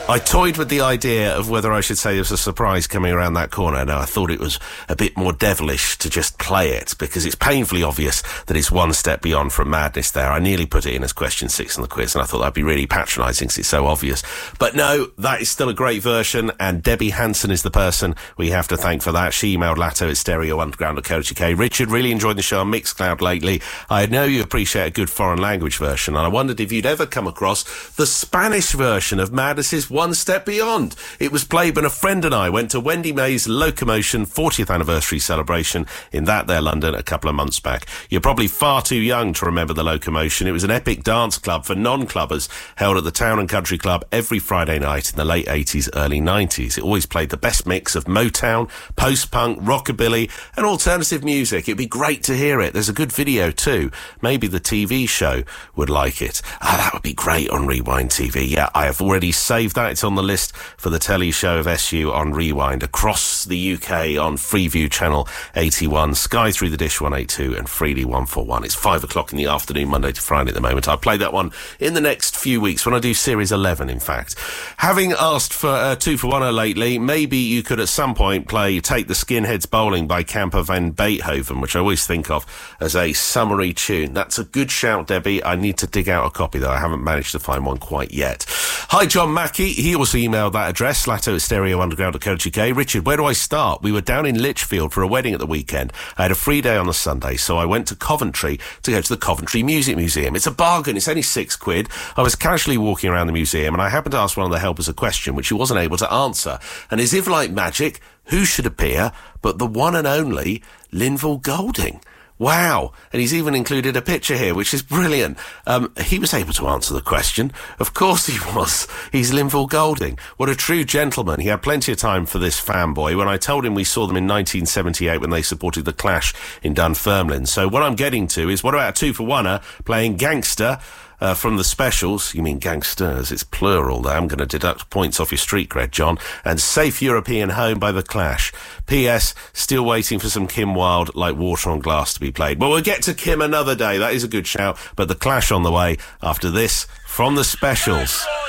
I toyed with the idea of whether I should say there's a surprise coming around that corner. Now, I thought it was a bit more devilish to just play it, because it's painfully obvious that it's one step beyond from madness there. I nearly put it in as question 6 on the quiz, and I thought that'd be really patronising because it's so obvious. But no, that is still a great version, and Debbie Hanson is the person we have to thank for that. She emailed Latto at stereounderground.co.uk. Richard, really enjoyed the show on Mixcloud lately. I know you appreciate a good foreign language version, and I wondered if you'd ever come across the Spanish version of Madness's One Step Beyond. It was played when a friend and I went to Wendy May's Locomotion 40th anniversary celebration in that there London a couple of months back. You're probably far too young to remember the Locomotion. It was an epic dance club for non-clubbers held at the Town and Country Club every Friday night in the late 80s, early 90s. It always played the best mix of Motown, post-punk, rockabilly and alternative music. It'd be great to hear it. There's a good video too. Maybe the TV show would like it. That would be great on Rewind TV. Yeah, I have already saved that. It's on the list for the telly show of SU on Rewind across the UK on Freeview Channel 81, Sky Through the Dish 182 and Freely 141. It's 5 o'clock in the afternoon, Monday to Friday at the moment. I'll play that one in the next few weeks when I do Series 11, in fact. Having asked for 2 for 1 lately, maybe you could at some point play Take the Skinheads Bowling by Camper Van Beethoven, which I always think of as a summery tune. That's a good shout, Debbie. I need to dig out a copy, though. I haven't managed to find one quite yet. Hi, John Mackey. He also emailed that address, Latto at stereounderground.co.uk. Richard, where do I start? We were down in Lichfield for a wedding at the weekend. I had a free day on the Sunday, so I went to Coventry to go to the Coventry Music Museum. It's a bargain. It's only £6. I was casually walking around the museum, and I happened to ask one of the helpers a question which he wasn't able to answer. And as if like magic, who should appear but the one and only Linval Golding? Wow. And he's even included a picture here, which is brilliant. He was able to answer the question. Of course he was. He's Linval Golding. What a true gentleman. He had plenty of time for this fanboy when I told him we saw them in 1978 when they supported The Clash in Dunfermline. So what I'm getting to is, what about a 2 for 1-er playing Gangster from the Specials? You mean gangsters, it's plural there. I'm going to deduct points off your street cred, John. And Safe European Home by The Clash. P.S. Still waiting for some Kim Wilde, Like Water on Glass, to be played. Well, we'll get to Kim another day. That is a good shout. But The Clash on the way after this from the Specials.